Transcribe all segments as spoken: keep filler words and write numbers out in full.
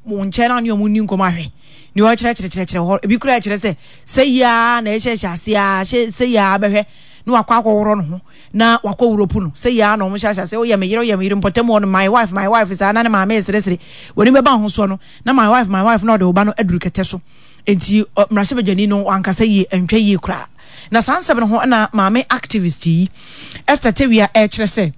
mo nche na ne omu ni nkomo ahwe ni o kire kire kire kire ho ebi kura kire se se ya na ehye hyase ya se ya behwe no akwa akworo no ho na wakwa wuropu no se ya no mo hyase se o ye me yire o ye me yire mpotem on my wife my wife is ana na ma me sere sere woni me ba ho so no na my wife my wife no de oba no aduru kete so enti mrahye badwani no ankasa yi antwa yi kura na sansebe no ho na maame activist yi Esther Tewia e kire se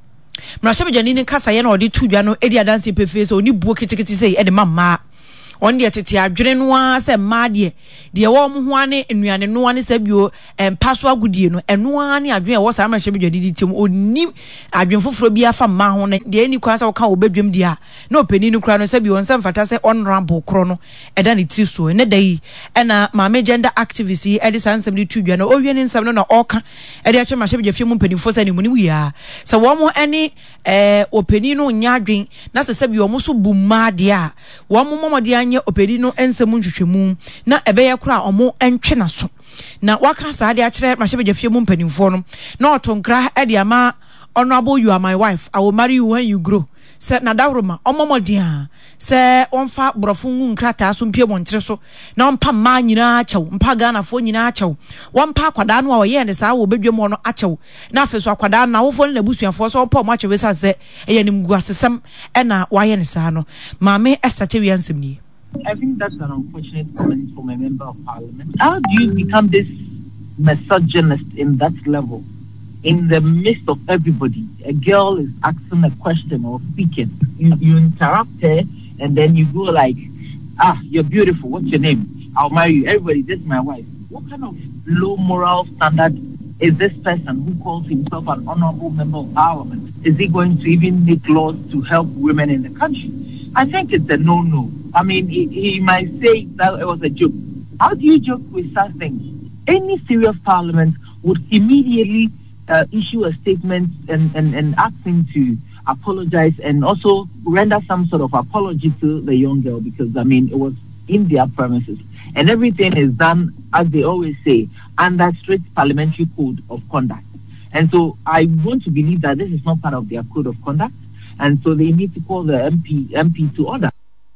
mrahye badwani ni kasa ye na odi tudwa no edi adanse pefe so oni buo kitikiti sei e de mamma on de tete adwene no a se ma de de wo mo ho ane enuane no ane sabio empaso agudie no eno ane adwene wo sa mrahye badwani di tim oni adwene foforo bi afa ma ho ne de ani kwa sa wo ka obedwem dia na openi no kura no sabio on sam fata se honorable kro no eda ne ti so ne dai ena maame gender activist yi edi sansem di tudwa no owie ne nsam no na oka edi a che mrahye badwani mu mpanimfo sa ne mu ni wia sa wo mo ane eh openi no nya adwen na se sabio mo so bu ma de a wo mo momode anye openi no ensem ntwetwemu na ebeye kura omo entwe na so na waka sa de a kire mrahye badwani mu mpanimfo no na otonkra e de ama honorable you are my wife I will marry you when you grow se na dawroma omomode a se onfa brofo ngu nkrata so mpie montre so na onpa ma nyina achew mpa Ghana fo nyina achew wonpa akwada no a oye ne sa wo bedwem no achew na afeso akwada na wo fo na busuafo so onpa mo achew sa se eye ne mgu asesem e na waye ne sa no maame Esther Tewia nsem ni. I think that's an unfortunate comment from a member of parliament. How do you become this misogynist in that level? In the midst of everybody, a girl is asking a question or speaking. You, you interrupt her and then you go like, ah, you're beautiful. What's your name? I'll marry you. Everybody, this is my wife. What kind of low moral standard is this person who calls himself an honorable member of parliament? Is he going to even make laws to help women in the country? I think it's a no-no. I mean, he, he might say that it was a joke. How do you joke with such things? Any serious parliament would immediately uh, issue a statement and, and, and ask him to apologize and also render some sort of apology to the young girl because, I mean, it was in their premises. And everything is done, as they always say, under strict parliamentary code of conduct. And so I want to believe that this is not part of their code of conduct. And so they need to call the M P M P to order.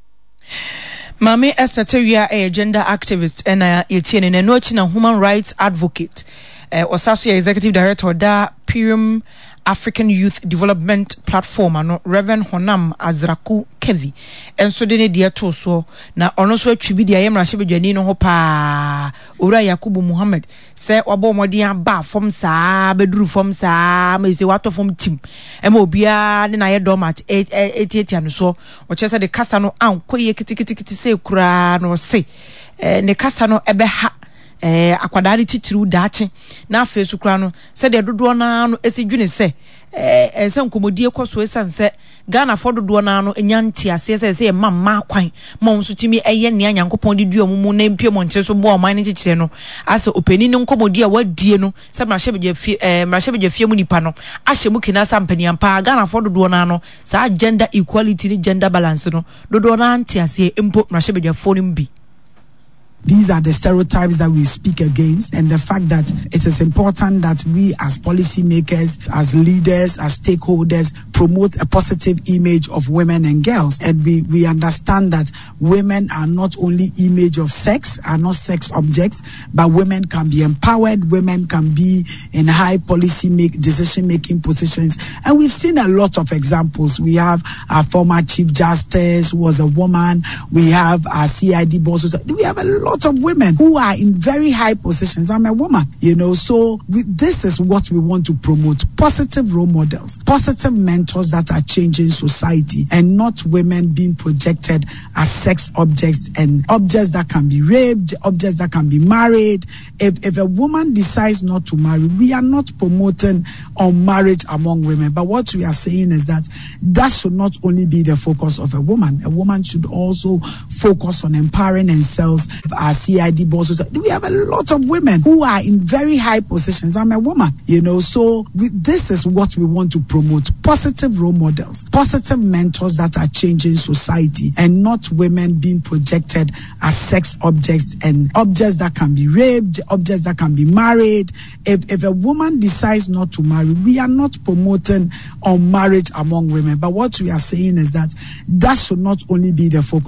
Mame Esther Tewia, a gender activist and a Etienne and a human rights advocate. Uh, Osasu executive director da Pirium African Youth Development Platform ano Reverend Honam Azraku Kevi enso de ne de to so na ono so atwibi de ayemra hye bedwani no ho pa owura Yakubu Muhammad se obo modin aba fom saa beduru fom saa ma se wato fom tim e ma obia ne na ye domat etietia no so o chese de kasa no ankoye kitikiti se kura no se ne kasa no ebe ha eh akwada ni titiru daache na afesu kura no se de dodo na no esidwene se eh ense nkomodie koso esanse Ghana for dodo na no enyanti ase se se mamma kwan ma nso timi eye ne anyankopon de duo mumu na mpie monche so bo oman ne kikire no ase openi ne nkomodie wadie no se mrahye bedwafie eh mrahye bedwafie mu nipa no ahye mu kina sampani ampa Ghana for dodo na no sa gender equality ni gender balance no dodo na anti ase empo mrahye bedwafo no mbi. These are the stereotypes that we speak against, and the fact that it is important that we as policymakers, as leaders, as stakeholders promote a positive image of women and girls. And we, we understand that women are not only image of sex, are not sex objects, but women can be empowered, women can be in high policy make, decision-making positions. And we've seen a lot of examples. We have our former Chief Justice who was a woman. We have our C I D boss. We have a lot of women who are in very high positions. I'm a woman, you know, so we, this is what we want to promote. Positive role models, positive mentors that are changing society, and not women being projected as sex objects and objects that can be raped, objects that can be married. If, if a woman decides not to marry, we are not promoting on marriage among women, but what we are saying is that that should not only be the focus of a woman. A woman should also focus on empowering themselves. Our C I D bosses, we have a lot of women who are in very high positions. I'm a woman, you know, so we, this is what we want to promote. Positive role models, positive mentors that are changing society, and not women being projected as sex objects and objects that can be raped, objects that can be married. If, if a woman decides not to marry, we are not promoting on marriage among women, but what we are saying is that that should not only be the focus